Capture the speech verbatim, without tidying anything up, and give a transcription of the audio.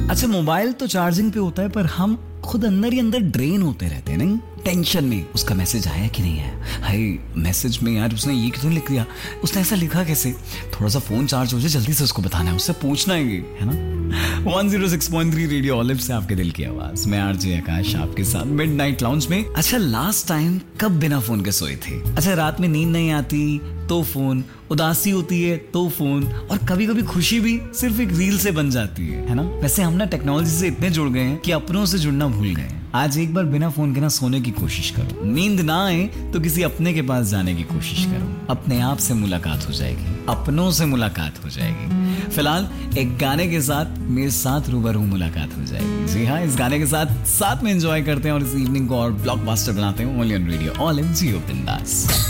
अच्छा, मोबाइल तो चार्जिंग पे होता है पर हम खुद अंदर ही अंदर ड्रेन होते रहते हैं, नहीं? टेंशन में उसका मैसेज आया कि नहीं आया, हाय मैसेज में यार उसने ये क्यों लिख दिया, उसने ऐसा लिखा कैसे, थोड़ा सा फोन चार्ज हो जाए जल्दी से उसको बताना है, उससे पूछना है, है ना। One zero six point three radio olive से आपके दिल की आवाज, मैं आरजे आकाश आपके साथ मिडनाइट लाउंज में। अच्छा, लास्ट टाइम कब बिना फोन के सोए थे? अच्छा, रात में नींद नहीं आती तो फोन, उदासी होती है तो फोन, और कभी कभी खुशी भी सिर्फ एक रील से बन जाती है, है ना। वैसे हम ना टेक्नोलॉजी से इतने जुड़ गए हैं कि अपनों से जुड़ना भूल गए हैं। आज एक बार बिना फोन के ना सोने की कोशिश करो, नींद ना आए तो किसी अपने के पास जाने की कोशिश करो, अपने आप से मुलाकात हो जाएगी, अपनों से मुलाकात हो जाएगी। फिलहाल एक गाने के साथ मेरे साथ रूबरू मुलाकात हो जाएगी। जी हाँ, इस गाने के साथ साथ में एंजॉय करते हैं और इस इवनिंग को और ब्लॉकबस्टर बनाते हैं। ओनली ऑन रेडियो ऑलिव, जियो बिंदास।